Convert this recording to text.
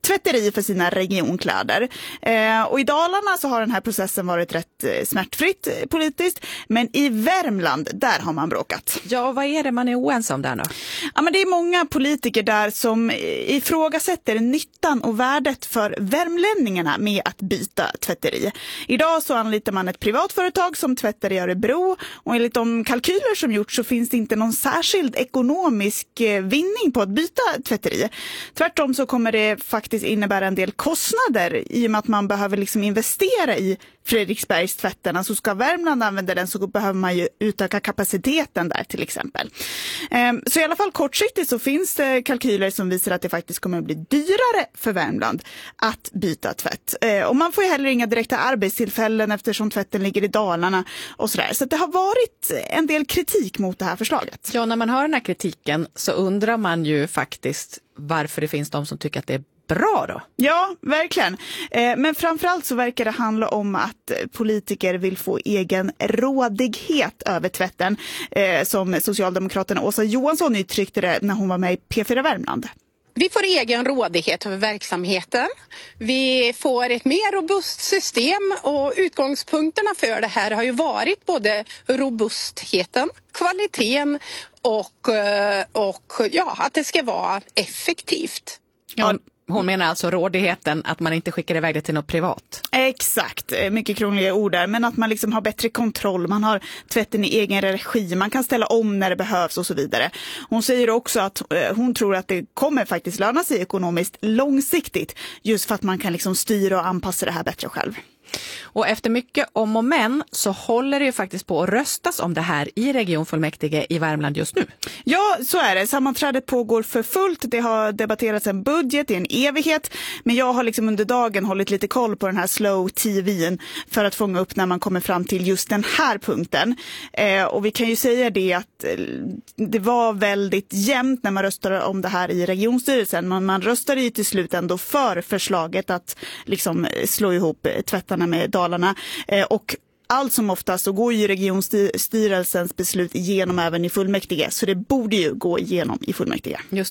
tvätteri för sina regionkläder. Och i Dalarna så har den här processen varit rätt smärtfritt politiskt, men i Värmland, där har man bråkat. Ja, och vad är det man är oense om där då? Ja, men det är många politiker där som ifrågasätter nyttan och värdet för värmlänningarna med att byta tvätteri. Idag så anlitar man ett privatföretag som tvättar i Örebro, och enligt de kalkyler som gjorts så finns det inte någon särskild ekonomisk vinning på att byta tvätteri. Tvärtom så kommer det faktiskt innebära en del kostnader i och med att man behöver liksom investera i Fredriksbergs tvätterna. Så ska Värmland använda den så behöver man ju utöka kapaciteten där till exempel. Så i alla fall kortsiktigt så finns det kalkyler som visar att det faktiskt kommer att bli dyrare för Värmland att byta tvätt. Och man får ju heller inga direkta arbetstillfällen eftersom tvätten ligger i Dalarna och sådär. Så det har varit en del kritik mot det här förslaget. Ja, när man hör den här kritiken så undrar man ju faktiskt varför det finns de som tycker att det är bra då. Ja, verkligen. Men framförallt så verkar det handla om att politiker vill få egen rådighet över tvätten, som Socialdemokraterna Åsa Johansson uttryckte det när hon var med i P4 Värmland. Vi får egen rådighet över verksamheten. Vi får ett mer robust system, och utgångspunkterna för det här har ju varit både robustheten, kvaliteten och att det ska vara effektivt. Ja. Hon menar alltså rådigheten, att man inte skickar iväg det till något privat. Exakt, mycket krångliga ord där, men att man liksom har bättre kontroll, man har tvätten i egen regi, man kan ställa om när det behövs och så vidare. Hon säger också att hon tror att det kommer faktiskt löna sig ekonomiskt långsiktigt, just för att man kan liksom styra och anpassa det här bättre själv. Och efter mycket om och men så håller det ju faktiskt på att röstas om det här i regionfullmäktige i Värmland just nu. Ja, så är det. Sammanträdet pågår för fullt. Det har debatterats en budget i en evighet. Men jag har liksom under dagen hållit lite koll på den här slow tvn för att fånga upp när man kommer fram till just den här punkten. Och vi kan ju säga det att det var väldigt jämnt när man röstade om det här i regionstyrelsen. Man röstade ju till slut ändå för förslaget att liksom slå ihop tvättarna med Dalarna, och allt som oftast så går ju regionstyrelsens beslut igenom även i fullmäktige, så det borde ju gå igenom i fullmäktige. Just